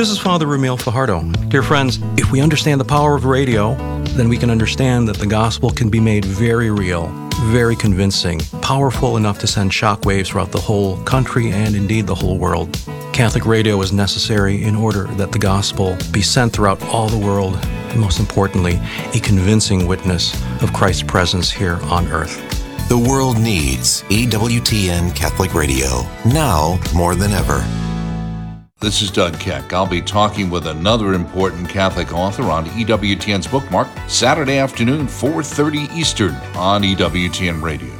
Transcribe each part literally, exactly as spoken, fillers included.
This is Father Ramil Fajardo. Dear friends, if we understand the power of radio, then we can understand that the gospel can be made very real, very convincing, powerful enough to send shockwaves throughout the whole country and indeed the whole world. Catholic radio is necessary in order that the gospel be sent throughout all the world, and most importantly, a convincing witness of Christ's presence here on earth. The world needs E W T N Catholic Radio, now more than ever. This is Doug Keck. I'll be talking with another important Catholic author on E W T N's Bookmark, Saturday afternoon, four thirty Eastern on E W T N Radio.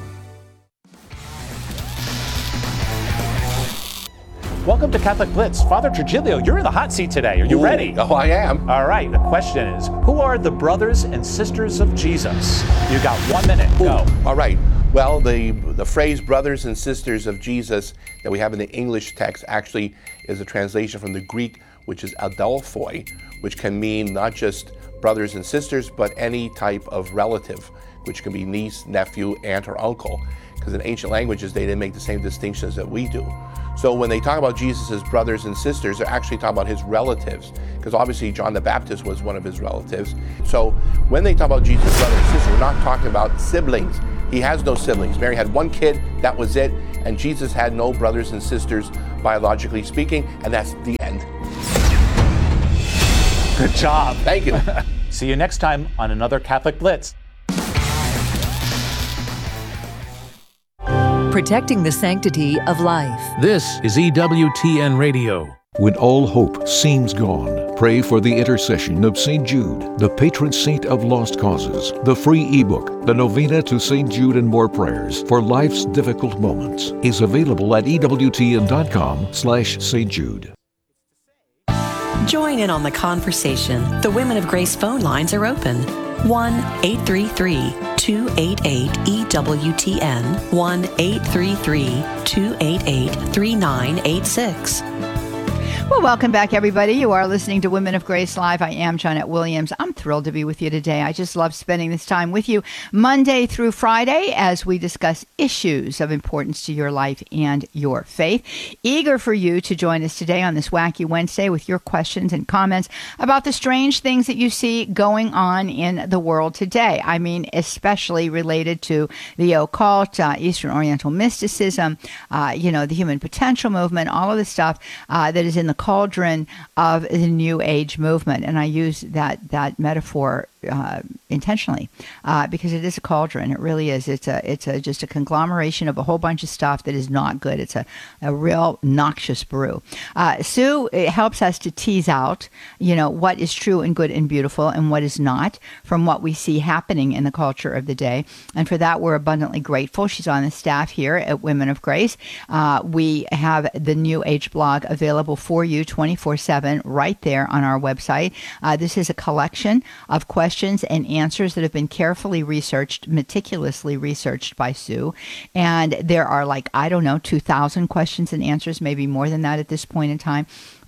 Welcome to Catholic Blitz. Father Trigilio, you're in the hot seat today. Are you Ooh, ready? Oh, I am. All right, the question is, who are the brothers and sisters of Jesus? You got one minute. Ooh, Go. all right. Well, the the phrase brothers and sisters of Jesus that we have in the English text actually is a translation from the Greek, which is adelphoi, which can mean not just brothers and sisters, but any type of relative, which can be niece, nephew, aunt, or uncle. Because in ancient languages, they didn't make the same distinctions that we do. So when they talk about Jesus' brothers and sisters, they're actually talking about his relatives, because obviously John the Baptist was one of his relatives. So when they talk about Jesus' brothers and sisters, we're not talking about siblings. He has no siblings. Mary had one kid, that was it, and Jesus had no brothers and sisters, biologically speaking, and that's the end. Good job. Thank you. See you next time on another Catholic Blitz. Protecting the sanctity of life. This is E W T N Radio. When all hope seems gone, pray for the intercession of Saint Jude, the patron saint of lost causes. The free ebook, The Novena to Saint Jude and More Prayers for Life's Difficult Moments, is available at ewtn.com slash Saint Jude. Join in on the conversation. The Women of Grace phone lines are open. one eight three three, two eight eight, E W T N, one eight three three, two eight eight, three nine eight six. Well, welcome back, everybody. You are listening to Women of Grace Live. I am Jeanette Williams. I'm thrilled to be with you today. I just love spending this time with you Monday through Friday as we discuss issues of importance to your life and your faith. Eager for you to join us today on this Wacky Wednesday with your questions and comments about the strange things that you see going on in the world today. I mean, especially related to the occult, uh, Eastern Oriental mysticism, uh, you know, the human potential movement, all of the stuff uh, that is in the cauldron of the New Age movement. And I use that that metaphor uh, intentionally uh, because it is a cauldron. It really is. It's a it's a just a conglomeration of a whole bunch of stuff that is not good. It's a, a real noxious brew. Uh, Sue it helps us to tease out, you know, what is true and good and beautiful and what is not from what we see happening in the culture of the day. And for that, we're abundantly grateful. She's on the staff here at Women of Grace. Uh, we have the New Age blog available for you twenty-four seven right there on our website. Uh, this is a collection of questions and answers that have been carefully researched, meticulously researched by Sue. And there are like, I don't know, two thousand questions and answers, maybe more than that at this point in time.